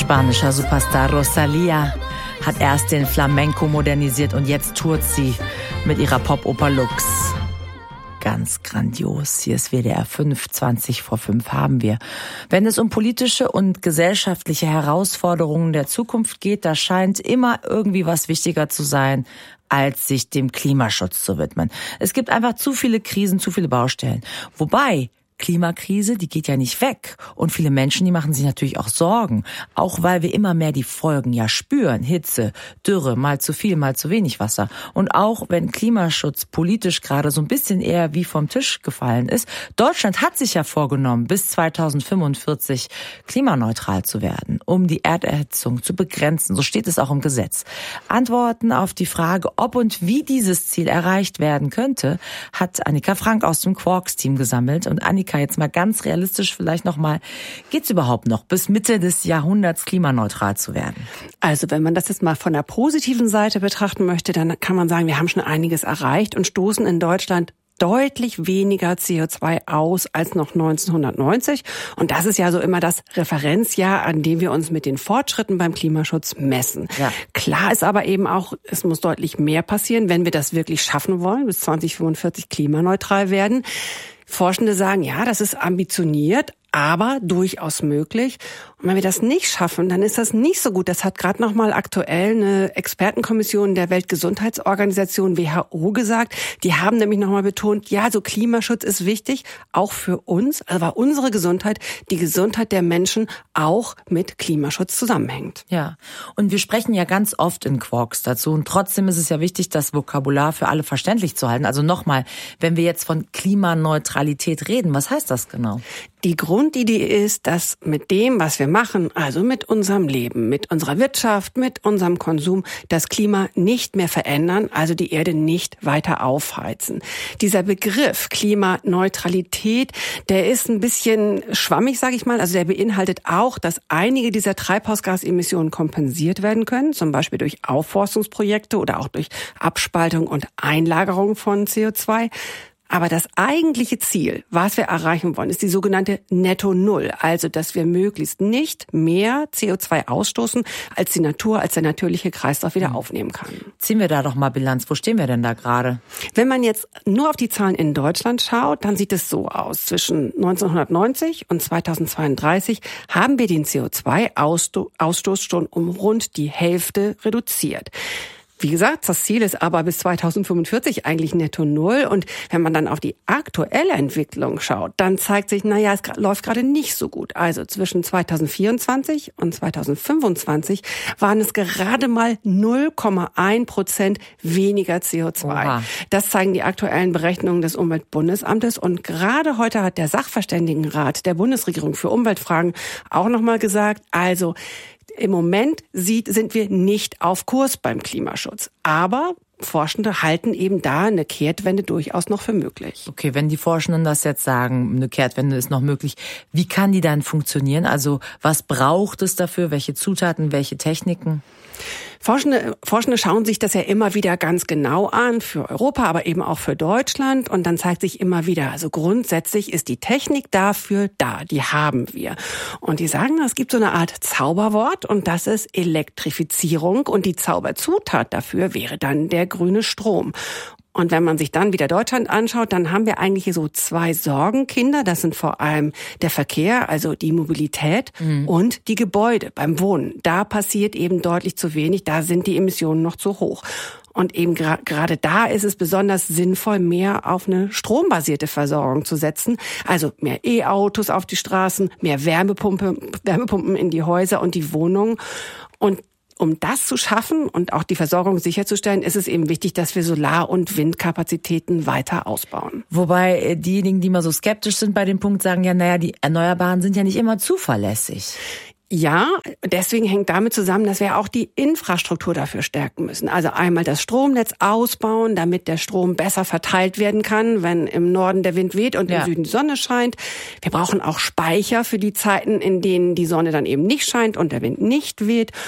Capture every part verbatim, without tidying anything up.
Spanischer Superstar Rosalía hat erst den Flamenco modernisiert und jetzt tourt sie mit ihrer Pop-Oper Lux. Ganz grandios. Hier ist W D R fünf, zwanzig vor fünf haben wir. Wenn es um politische und gesellschaftliche Herausforderungen der Zukunft geht, da scheint immer irgendwie was wichtiger zu sein, als sich dem Klimaschutz zu widmen. Es gibt einfach zu viele Krisen, zu viele Baustellen. Wobei Klimakrise, die geht ja nicht weg. Und viele Menschen, die machen sich natürlich auch Sorgen. Auch weil wir immer mehr die Folgen ja spüren. Hitze, Dürre, mal zu viel, mal zu wenig Wasser. Und auch wenn Klimaschutz politisch gerade so ein bisschen eher wie vom Tisch gefallen ist. Deutschland hat sich ja vorgenommen, bis zweitausendfünfundvierzig klimaneutral zu werden, um die Erderhitzung zu begrenzen. So steht es auch im Gesetz. Antworten auf die Frage, ob und wie dieses Ziel erreicht werden könnte, hat Annika Frank aus dem Quarks-Team gesammelt. Und Annika, jetzt mal ganz realistisch vielleicht nochmal, geht's überhaupt noch bis Mitte des Jahrhunderts klimaneutral zu werden? Also wenn man das jetzt mal von der positiven Seite betrachten möchte, dann kann man sagen, wir haben schon einiges erreicht und stoßen in Deutschland deutlich weniger C O zwei aus als noch neunzehnhundertneunzig. Und das ist ja so immer das Referenzjahr, an dem wir uns mit den Fortschritten beim Klimaschutz messen. Ja. Klar ist aber eben auch, es muss deutlich mehr passieren, wenn wir das wirklich schaffen wollen, bis zweitausendfünfundvierzig klimaneutral werden. Forschende sagen, ja, das ist ambitioniert, aber durchaus möglich. Und wenn wir das nicht schaffen, dann ist das nicht so gut. Das hat gerade noch mal aktuell eine Expertenkommission der Weltgesundheitsorganisation W H O gesagt. Die haben nämlich noch mal betont, ja, so Klimaschutz ist wichtig, auch für uns, also weil unsere Gesundheit, die Gesundheit der Menschen auch mit Klimaschutz zusammenhängt. Ja, und wir sprechen ja ganz oft in Quarks dazu. Und trotzdem ist es ja wichtig, das Vokabular für alle verständlich zu halten. Also nochmal, wenn wir jetzt von Klimaneutralität reden, was heißt das genau? Die Grundidee ist, dass mit dem, was wir machen, also mit unserem Leben, mit unserer Wirtschaft, mit unserem Konsum, das Klima nicht mehr verändern, also die Erde nicht weiter aufheizen. Dieser Begriff Klimaneutralität, der ist ein bisschen schwammig, sage ich mal. Also der beinhaltet auch, dass einige dieser Treibhausgasemissionen kompensiert werden können, zum Beispiel durch Aufforstungsprojekte oder auch durch Abspaltung und Einlagerung von C O zwei. Aber das eigentliche Ziel, was wir erreichen wollen, ist die sogenannte Netto Null. Also, dass wir möglichst nicht mehr C O zwei ausstoßen, als die Natur, als der natürliche Kreislauf wieder aufnehmen kann. Ziehen wir da doch mal Bilanz. Wo stehen wir denn da gerade? Wenn man jetzt nur auf die Zahlen in Deutschland schaut, dann sieht es so aus. Zwischen neunzehnhundertneunzig und zweitausendzweiunddreißig haben wir den C O zwei Ausstoß schon um rund die Hälfte reduziert. Wie gesagt, das Ziel ist aber bis zweitausendfünfundvierzig eigentlich netto null. Und wenn man dann auf die aktuelle Entwicklung schaut, dann zeigt sich, naja, es läuft gerade nicht so gut. Also zwischen zweitausendvierundzwanzig und zweitausendfünfundzwanzig waren es gerade mal null Komma eins Prozent weniger C O zwei. Oha. Das zeigen die aktuellen Berechnungen des Umweltbundesamtes. Und gerade heute hat der Sachverständigenrat der Bundesregierung für Umweltfragen auch nochmal gesagt, also im Moment sieht, sind wir nicht auf Kurs beim Klimaschutz. Aber Forschende halten eben da eine Kehrtwende durchaus noch für möglich. Okay, wenn die Forschenden das jetzt sagen, eine Kehrtwende ist noch möglich, wie kann die dann funktionieren? Also was braucht es dafür? Welche Zutaten, welche Techniken? Forschende, Forschende schauen sich das ja immer wieder ganz genau an, für Europa, aber eben auch für Deutschland. Und dann zeigt sich immer wieder, also grundsätzlich ist die Technik dafür da, die haben wir. Und die sagen, es gibt so eine Art Zauberwort und das ist Elektrifizierung. Und die Zauberzutat dafür wäre dann der grüne Strom. Und wenn man sich dann wieder Deutschland anschaut, dann haben wir eigentlich so zwei Sorgenkinder. Das sind vor allem der Verkehr, also die Mobilität mhm. und die Gebäude beim Wohnen. Da passiert eben deutlich zu wenig, da sind die Emissionen noch zu hoch. Und eben gra- gerade da ist es besonders sinnvoll, mehr auf eine strombasierte Versorgung zu setzen. Also mehr E-Autos auf die Straßen, mehr Wärmepumpe, Wärmepumpen in die Häuser und die Wohnungen. Und um das zu schaffen und auch die Versorgung sicherzustellen, ist es eben wichtig, dass wir Solar- und Windkapazitäten weiter ausbauen. Wobei diejenigen, die mal so skeptisch sind bei dem Punkt, sagen ja, naja, die Erneuerbaren sind ja nicht immer zuverlässig. Ja, deswegen hängt damit zusammen, dass wir auch die Infrastruktur dafür stärken müssen. Also einmal das Stromnetz ausbauen, damit der Strom besser verteilt werden kann, wenn im Norden der Wind weht und ja. im Süden die Sonne scheint. Wir brauchen auch Speicher für die Zeiten, in denen die Sonne dann eben nicht scheint und der Wind nicht weht.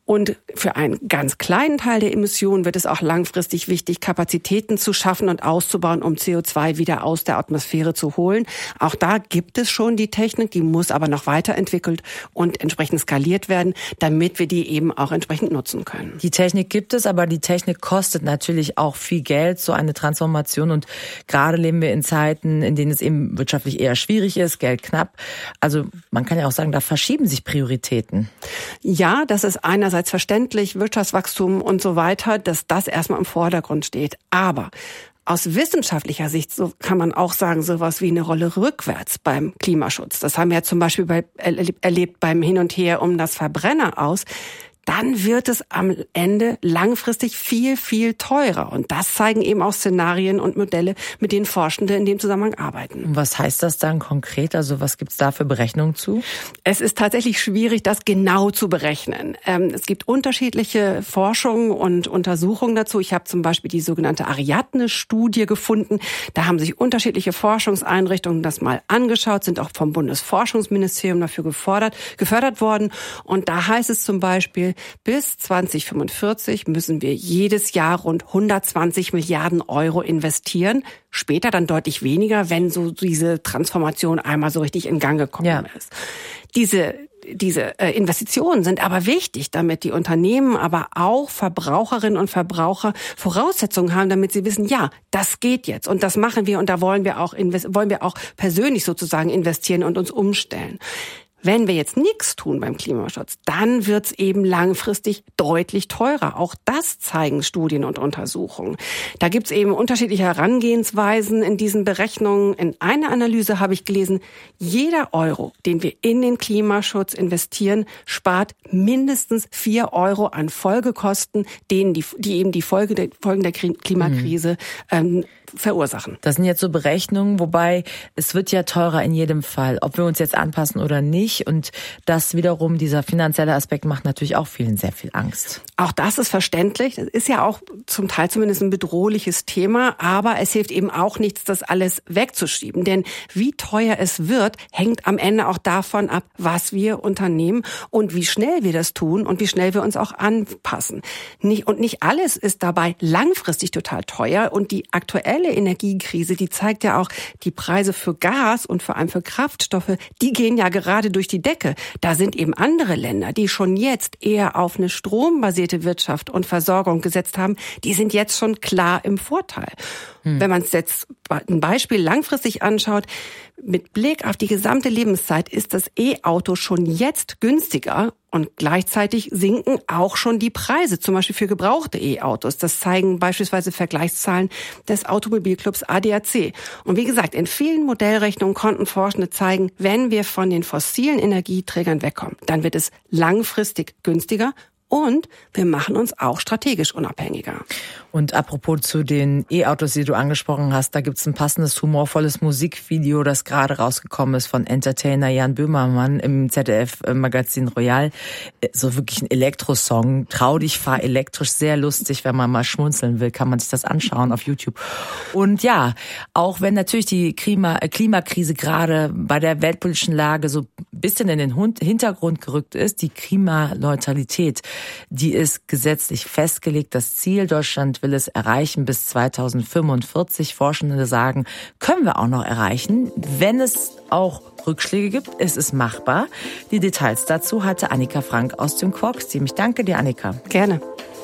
Und für einen ganz kleinen Teil der Emissionen wird es auch langfristig wichtig, Kapazitäten zu schaffen und auszubauen, um C O zwei wieder aus der Atmosphäre zu holen. Auch da gibt es schon die Technik, die muss aber noch weiterentwickelt und entsprechend skaliert werden, damit wir die eben auch entsprechend nutzen können. Die Technik gibt es, aber die Technik kostet natürlich auch viel Geld, so eine Transformation. Und gerade leben wir in Zeiten, in denen es eben wirtschaftlich eher schwierig ist, Geld knapp. Also man kann ja auch sagen, da verschieben sich Prioritäten. Ja, das ist einerseits verständlich, Wirtschaftswachstum und so weiter, dass das erstmal im Vordergrund steht. Aber aus wissenschaftlicher Sicht so kann man auch sagen, sowas wie eine Rolle rückwärts beim Klimaschutz. Das haben wir ja zum Beispiel bei, erlebt beim Hin und Her um das Verbrenner aus. Dann wird es am Ende langfristig viel, viel teurer. Und das zeigen eben auch Szenarien und Modelle, mit denen Forschende in dem Zusammenhang arbeiten. Und was heißt das dann konkret? Also was gibt's da für Berechnungen zu? Es ist tatsächlich schwierig, das genau zu berechnen. Ähm, es gibt unterschiedliche Forschungen und Untersuchungen dazu. Ich habe zum Beispiel die sogenannte Ariadne-Studie gefunden. Da haben sich unterschiedliche Forschungseinrichtungen das mal angeschaut, sind auch vom Bundesforschungsministerium dafür gefordert, gefördert worden. Und da heißt es zum Beispiel, bis zwanzig fünfundvierzig müssen wir jedes Jahr rund hundertzwanzig Milliarden Euro investieren. Später dann deutlich weniger, wenn so diese Transformation einmal so richtig in Gang gekommen ja. ist. Diese Diese Investitionen sind aber wichtig, damit die Unternehmen, aber auch Verbraucherinnen und Verbraucher Voraussetzungen haben, damit sie wissen, ja, das geht jetzt und das machen wir und da wollen wir auch wollen wir auch persönlich sozusagen investieren und uns umstellen. Wenn wir jetzt nichts tun beim Klimaschutz, dann wird's eben langfristig deutlich teurer. Auch das zeigen Studien und Untersuchungen. Da gibt's eben unterschiedliche Herangehensweisen in diesen Berechnungen. In einer Analyse habe ich gelesen, jeder Euro, den wir in den Klimaschutz investieren, spart mindestens vier Euro an Folgekosten, denen die, die eben die Folge der, Folgen der Klimakrise ähm, verursachen. Das sind jetzt so Berechnungen, wobei es wird ja teurer in jedem Fall, ob wir uns jetzt anpassen oder nicht. Und das wiederum, dieser finanzielle Aspekt, macht natürlich auch vielen sehr viel Angst. Auch das ist verständlich. Das ist ja auch zum Teil zumindest ein bedrohliches Thema. Aber es hilft eben auch nichts, das alles wegzuschieben. Denn wie teuer es wird, hängt am Ende auch davon ab, was wir unternehmen und wie schnell wir das tun und wie schnell wir uns auch anpassen. Nicht, und nicht alles ist dabei langfristig total teuer. Und die aktuelle Energiekrise, die zeigt ja auch, die Preise für Gas und vor allem für Kraftstoffe, die gehen ja gerade durch die Decke. Da sind eben andere Länder, die schon jetzt eher auf eine strombasierte Wirtschaft und Versorgung gesetzt haben, die sind jetzt schon klar im Vorteil. Hm. Wenn man es jetzt ein Beispiel langfristig anschaut, mit Blick auf die gesamte Lebenszeit ist das E-Auto schon jetzt günstiger und gleichzeitig sinken auch schon die Preise, zum Beispiel für gebrauchte E-Autos. Das zeigen beispielsweise Vergleichszahlen des Automobilclubs A D A C. Und wie gesagt, in vielen Modellrechnungen konnten Forschende zeigen, wenn wir von den fossilen Energieträgern wegkommen, dann wird es langfristig günstiger. Und wir machen uns auch strategisch unabhängiger. Und apropos zu den E-Autos, die du angesprochen hast, da gibt's ein passendes, humorvolles Musikvideo, das gerade rausgekommen ist von Entertainer Jan Böhmermann im Z D F-Magazin Royal. So wirklich ein Elektrosong. Trau dich, fahr elektrisch. Sehr lustig, wenn man mal schmunzeln will, kann man sich das anschauen auf YouTube. Und ja, auch wenn natürlich die Klima, Klimakrise gerade bei der weltpolitischen Lage so ein bisschen in den Hintergrund gerückt ist, die Klimaneutralität, die ist gesetzlich festgelegt. Das Ziel, Deutschland will es erreichen bis zweitausendfünfundvierzig. Forschende sagen, können wir auch noch erreichen, wenn es auch Rückschläge gibt. Es ist machbar. Die Details dazu hatte Annika Frank aus dem Quarks-Team. Ich danke dir, Annika. Gerne.